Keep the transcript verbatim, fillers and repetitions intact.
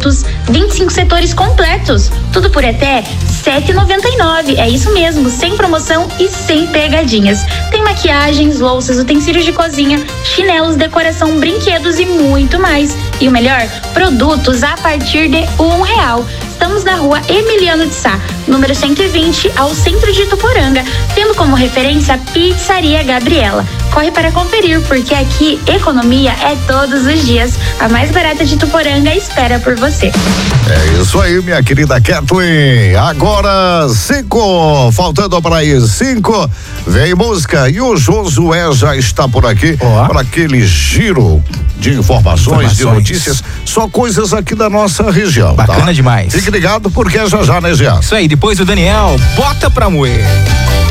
produtos, vinte e cinco setores completos. Tudo por até sete reais e noventa e nove centavos. É isso mesmo, sem promoção e sem pegadinhas. Tem maquiagens, louças, utensílios de cozinha, chinelos, decoração, brinquedos e muito mais. E o melhor, produtos a partir de um real. Estamos na rua Emiliano de Sá, número cento e vinte, ao centro de Ituporanga, tendo como referência a Pizzaria Gabriela. Corre para conferir, porque aqui economia é todos os dias. A mais barata de Ituporanga espera por você. É isso aí, minha querida Kathleen. Agora cinco, faltando para aí cinco, vem música e o Josué já está por aqui oh. para aquele giro de informações, informações, de notícias, só coisas aqui da nossa região. Bacana tá? demais. Fique ligado porque é já já, né, Jean? Isso aí, depois o Daniel bota pra moer.